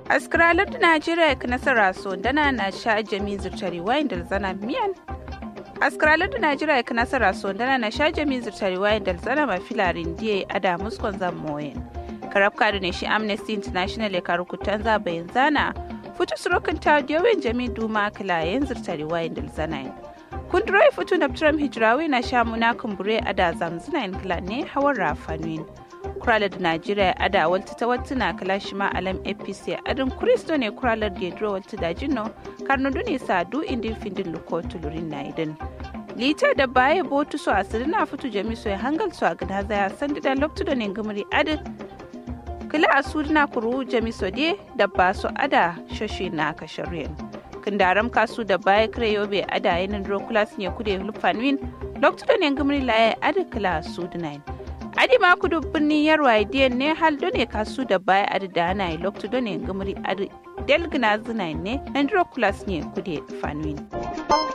Askaralar da Najeriya ka nasara so dana na sha jami zurtari wayin da zana miyan. Askaralar da Najeriya ka nasara so dana na sha jami zurtari wayin da zana ma filarin diye ada muskon zan moyen. Karabka da ne shi Amnesty International ya karukutan zabayin zana. Futu surukin ta diyoyin jami duma kilayen zurtari wayin da zana. Kunduroi futu na Trump hijirawi na sha muna kumbure ada zamzina kila ne hawar rafanuin. Kuralar da Najeriya ada walta ta wattuna kalashima alam APC adin Kristo ne kuralar da yadro walta da jinno karnudu ne sadu indin findin lukotu lurin na idin. Lita da baya botu so asiri na fitu jami so ya hangal so a gada zaya sandi da loktu da ne gumri adin kila asuri na kuru jami so de da ba so ada shashi na kashirin. Kindaram kasu da baya kire yobe ada yanin rokulas ne kude lufanwin loktu da ne gumri laye adin kila su dinayin. Adi ma kudu birnin yarwa idiyan ne hal done kasu da baya adi da ana yi loktu done gumri adi delgina zina ne nan kulas ne kude fanuin.